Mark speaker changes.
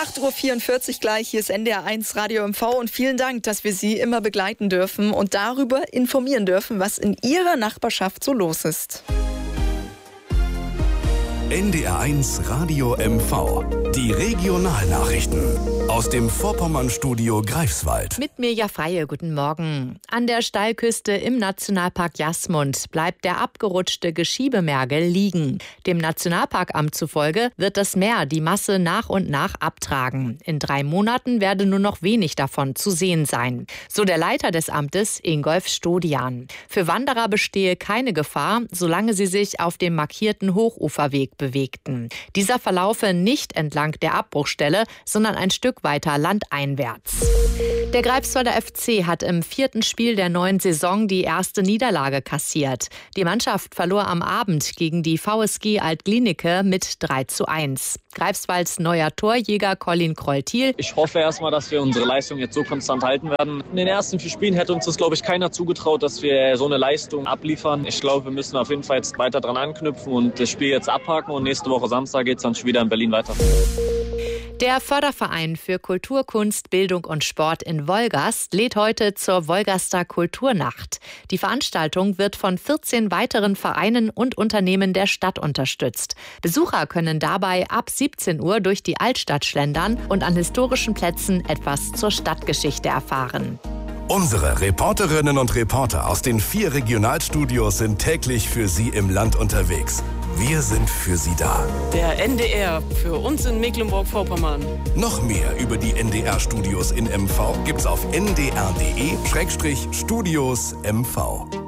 Speaker 1: 8.44 Uhr gleich, hier ist NDR1 Radio MV und vielen Dank, dass wir Sie immer begleiten dürfen und darüber informieren dürfen, was in Ihrer Nachbarschaft so los ist.
Speaker 2: NDR1 Radio MV. Die Regionalnachrichten aus dem Vorpommern-Studio Greifswald.
Speaker 3: Mit Mirja Freie, guten Morgen. An der Steilküste im Nationalpark Jasmund bleibt der abgerutschte Geschiebemergel liegen. Dem Nationalparkamt zufolge wird das Meer die Masse nach und nach abtragen. In 3 Monaten werde nur noch wenig davon zu sehen sein. So der Leiter des Amtes, Ingolf Stodian. Für Wanderer bestehe keine Gefahr, solange sie sich auf dem markierten Hochuferweg bewegten. Dieser verlaufe nicht entlang der Abbruchstelle, sondern ein Stück weiter landeinwärts. Der Greifswalder FC hat im 4. Spiel der neuen Saison die erste Niederlage kassiert. Die Mannschaft verlor am Abend gegen die VSG Alt-Glienicke mit 3:1. Greifswalds neuer Torjäger Colin Kroll-Thiel.
Speaker 4: Ich hoffe erstmal, dass wir unsere Leistung jetzt so konstant halten werden. In den ersten 4 Spielen hätte uns das, glaube ich, keiner zugetraut, dass wir so eine Leistung abliefern. Ich glaube, wir müssen auf jeden Fall jetzt weiter dran anknüpfen und das Spiel jetzt abhaken. Und nächste Woche Samstag geht es dann schon wieder in Berlin weiter.
Speaker 3: Der Förderverein für Kultur, Kunst, Bildung und Sport in Wolgast lädt heute zur Wolgaster Kulturnacht. Die Veranstaltung wird von 14 weiteren Vereinen und Unternehmen der Stadt unterstützt. Besucher können dabei ab 17 Uhr durch die Altstadt schlendern und an historischen Plätzen etwas zur Stadtgeschichte erfahren.
Speaker 2: Unsere Reporterinnen und Reporter aus den 4 Regionalstudios sind täglich für Sie im Land unterwegs. Wir sind für Sie da.
Speaker 5: Der NDR für uns in Mecklenburg-Vorpommern.
Speaker 2: Noch mehr über die NDR-Studios in MV gibt's auf ndr.de/Studios MV.